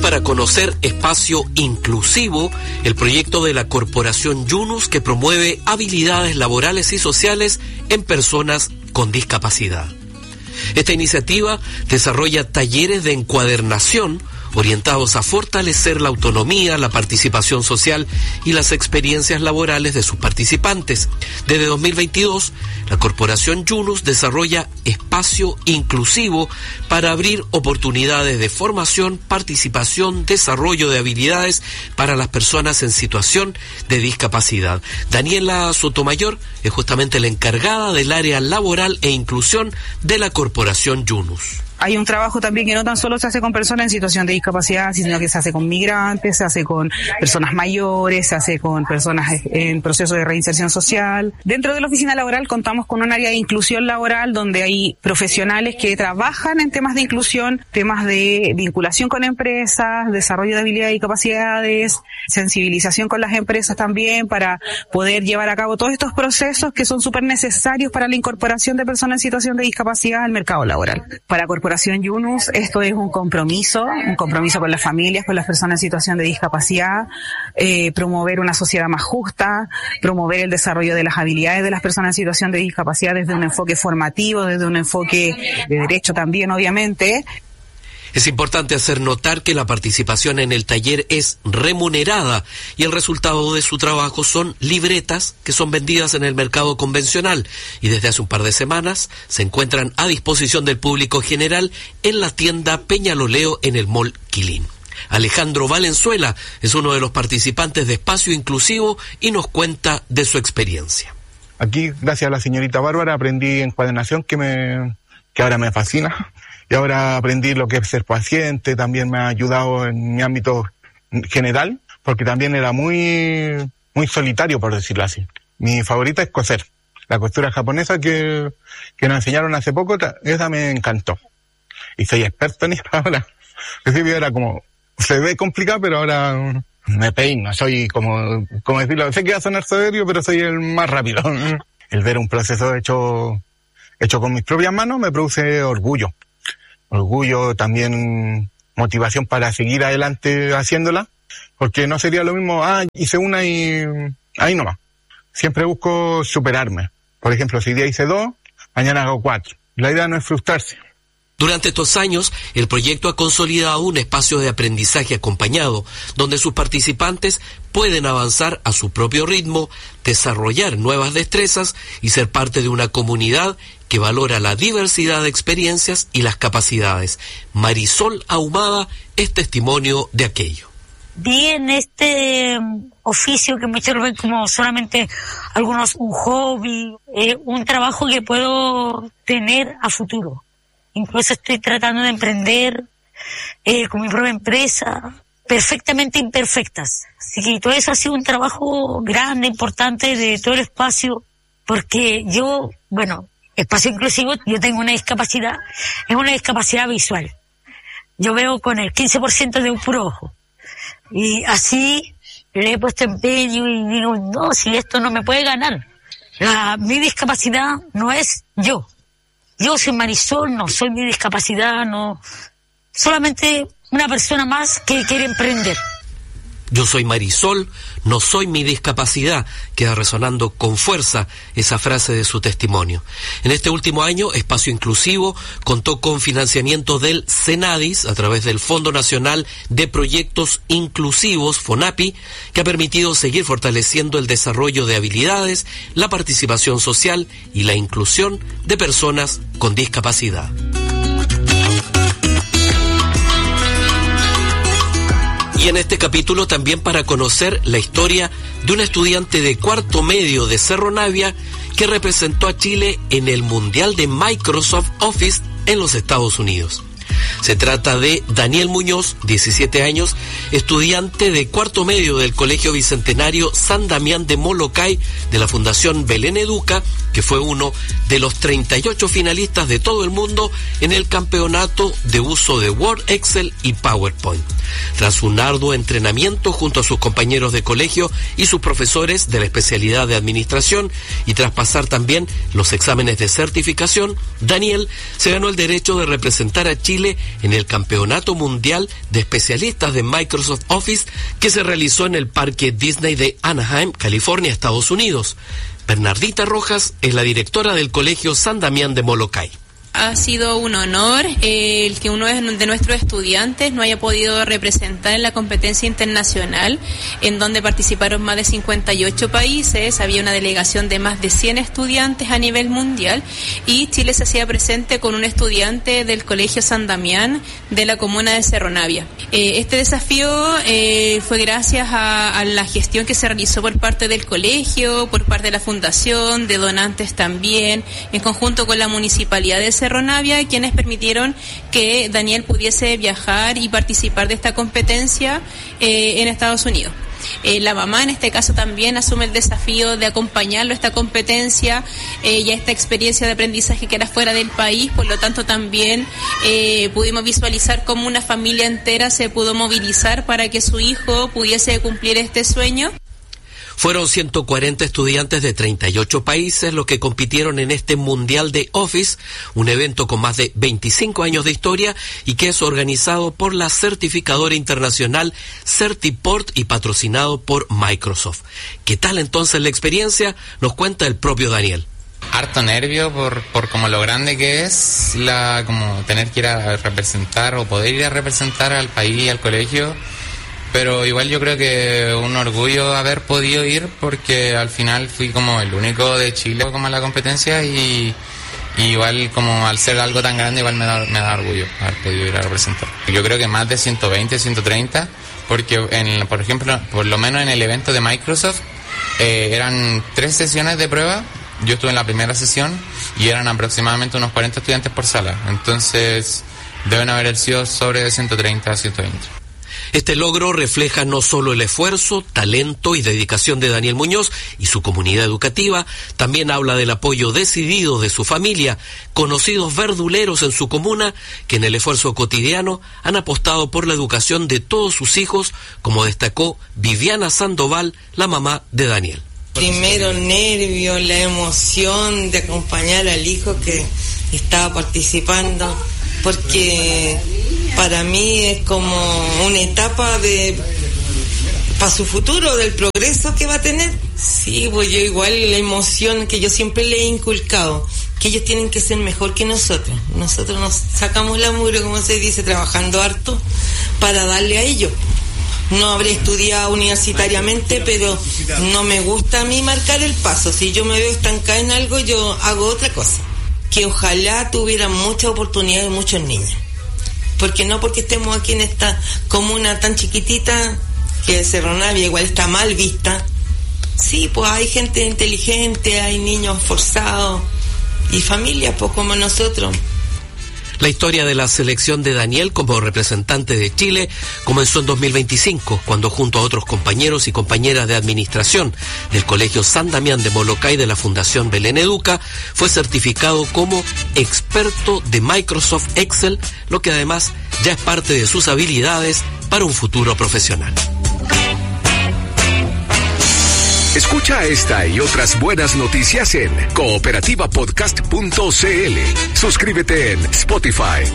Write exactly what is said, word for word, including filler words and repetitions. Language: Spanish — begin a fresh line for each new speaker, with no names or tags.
para conocer Espacio Inclusivo, el proyecto de la Corporación Yunus que promueve habilidades laborales y sociales en personas con discapacidad. Esta iniciativa desarrolla talleres de encuadernación orientados a fortalecer la autonomía, la participación social y las experiencias laborales de sus participantes. Desde dos mil veintidós, la Corporación Yunus desarrolla Espacio Inclusivo para abrir oportunidades de formación, participación, desarrollo de habilidades para las personas en situación de discapacidad. Daniela Sotomayor es justamente la encargada del área laboral e inclusión de la Corporación Yunus.
Hay un trabajo también que no tan solo se hace con personas en situación de discapacidad, sino que se hace con migrantes, se hace con personas mayores, se hace con personas en proceso de reinserción social. Dentro de la oficina laboral contamos con un área de inclusión laboral donde hay profesionales que trabajan en temas de inclusión, temas de vinculación con empresas, desarrollo de habilidades y capacidades, sensibilización con las empresas también para poder llevar a cabo todos estos procesos que son súper necesarios para la incorporación de personas en situación de discapacidad al mercado laboral. Para Corporación Yunus, esto es un compromiso, un compromiso con las familias, con las personas en situación de discapacidad, eh, promover una sociedad más justa, promover el desarrollo de las habilidades de las personas en situación de discapacidad desde un enfoque formativo, desde un enfoque de derecho también, obviamente.
Es importante hacer notar que la participación en el taller es remunerada y el resultado de su trabajo son libretas que son vendidas en el mercado convencional y desde hace un par de semanas se encuentran a disposición del público general en la tienda Peñaloleo en el Mall Quilín. Alejandro Valenzuela es uno de los participantes de Espacio Inclusivo y nos cuenta de su experiencia.
Aquí, gracias a la señorita Bárbara, aprendí encuadernación que me que ahora me fascina. Y ahora aprendí lo que es ser paciente, también me ha ayudado en mi ámbito general, porque también era muy muy solitario, por decirlo así. Mi favorita es coser. La costura japonesa que, que nos enseñaron hace poco, esa me encantó. Y soy experto en eso ahora. Al principio era como, se ve complicado, pero ahora me peino. Soy como, como decirlo, sé que va a sonar soberbio, pero soy el más rápido. El ver un proceso hecho, hecho con mis propias manos me produce orgullo. Orgullo, también motivación para seguir adelante haciéndola, porque no sería lo mismo, ah, hice una y ahí nomás. Siempre busco superarme. Por ejemplo, si hoy día hice dos, mañana hago cuatro. La idea no es frustrarse.
Durante estos años, el proyecto ha consolidado un espacio de aprendizaje acompañado, donde sus participantes pueden avanzar a su propio ritmo, desarrollar nuevas destrezas y ser parte de una comunidad que valora la diversidad de experiencias y las capacidades. Marisol Ahumada es testimonio de aquello.
Vi en este oficio que muchos lo ven como solamente algunos un hobby, eh, un trabajo que puedo tener a futuro. Incluso estoy tratando de emprender eh, con mi propia empresa, perfectamente imperfectas. Así que todo eso ha sido un trabajo grande, importante de todo el espacio, porque yo, bueno, Espacio Inclusivo, yo tengo una discapacidad, es una discapacidad visual. Yo veo con el quince por ciento de un puro ojo. Y así le he puesto empeño y digo, no, si esto no me puede ganar. La, mi discapacidad no es yo. Yo soy Marisol, no soy mi discapacidad, no. Solamente una persona más que quiere emprender.
Yo soy Marisol, no soy mi discapacidad. Queda resonando con fuerza esa frase de su testimonio. En este último año, Espacio Inclusivo contó con financiamiento del Senadis a través del Fondo Nacional de Proyectos Inclusivos, FONAPI, que ha permitido seguir fortaleciendo el desarrollo de habilidades, la participación social y la inclusión de personas con discapacidad. Y en este capítulo también para conocer la historia de un estudiante de cuarto medio de Cerro Navia que representó a Chile en el Mundial de Microsoft Office en los Estados Unidos. Se trata de Daniel Muñoz, diecisiete años, estudiante de cuarto medio del Colegio Bicentenario San Damián de Molokai de la Fundación Belén Educa, que fue uno de los treinta y ocho finalistas de todo el mundo en el campeonato de uso de Word, Excel y PowerPoint. Tras un arduo entrenamiento junto a sus compañeros de colegio y sus profesores de la especialidad de administración, y tras pasar también los exámenes de certificación, Daniel se ganó el derecho de representar a Chile en el Campeonato Mundial de Especialistas de Microsoft Office que se realizó en el Parque Disney de Anaheim, California, Estados Unidos. Bernardita Rojas es la directora del Colegio San Damián de Molokai.
Ha sido un honor eh, el que uno de nuestros estudiantes no haya podido representar en la competencia internacional, en donde participaron más de cincuenta y ocho países, había una delegación de más de cien estudiantes a nivel mundial, y Chile se hacía presente con un estudiante del Colegio San Damián de la comuna de Cerro Navia. Eh, este desafío eh, fue gracias a, a la gestión que se realizó por parte del colegio, por parte de la fundación, de donantes también, en conjunto con la municipalidad de Cerro Navia, quienes permitieron que Daniel pudiese viajar y participar de esta competencia eh, en Estados Unidos. Eh, la mamá en este caso también asume el desafío de acompañarlo a esta competencia eh, y a esta experiencia de aprendizaje que era fuera del país, por lo tanto también eh, pudimos visualizar cómo una familia entera se pudo movilizar para que su hijo pudiese cumplir este sueño.
Fueron ciento cuarenta estudiantes de treinta y ocho países los que compitieron en este Mundial de Office, un evento con más de veinticinco años de historia y que es organizado por la certificadora internacional Certiport y patrocinado por Microsoft. ¿Qué tal entonces la experiencia? Nos cuenta el propio Daniel.
Harto nervio por, por como lo grande que es, la como tener que ir a representar o poder ir a representar al país y al colegio. Pero igual yo creo que un orgullo haber podido ir, porque al final fui como el único de Chile como en la competencia, y, y igual como al ser algo tan grande igual me da, me da orgullo haber podido ir a representar. Yo creo que más de ciento veinte, ciento treinta, porque en, por ejemplo, por lo menos en el evento de Microsoft eh, eran tres sesiones de prueba. Yo estuve en la primera sesión y eran aproximadamente unos cuarenta estudiantes por sala, entonces deben haber sido sobre ciento treinta a ciento veinte.
Este logro refleja no solo el esfuerzo, talento y dedicación de Daniel Muñoz y su comunidad educativa, también habla del apoyo decidido de su familia, conocidos verduleros en su comuna, que en el esfuerzo cotidiano han apostado por la educación de todos sus hijos, como destacó Viviana Sandoval, la mamá de Daniel.
Primero nervios, la emoción de acompañar al hijo que estaba participando, porque para mí es como una etapa de para su futuro, del progreso que va a tener. Sí, pues yo igual la emoción que yo siempre le he inculcado, que ellos tienen que ser mejor que nosotros. Nosotros nos sacamos la mugre, como se dice, trabajando harto para darle a ellos. No habré estudiado universitariamente, pero no me gusta a mí marcar el paso. Si yo me veo estancada en algo, yo hago otra cosa. Que ojalá tuvieran muchas oportunidades muchos niños. Porque no porque estemos aquí en esta comuna tan chiquitita, que Cerro Navia igual está mal vista. Sí, pues hay gente inteligente, hay niños forzados y familias, pues como nosotros.
La historia de la selección de Daniel como representante de Chile comenzó en dos mil veinticinco, cuando junto a otros compañeros y compañeras de administración del Colegio San Damián de Molokai de la Fundación Belén Educa, fue certificado como experto de Microsoft Excel, lo que además ya es parte de sus habilidades para un futuro profesional.
Escucha esta y otras buenas noticias en cooperativa podcast punto c l. Suscríbete en Spotify,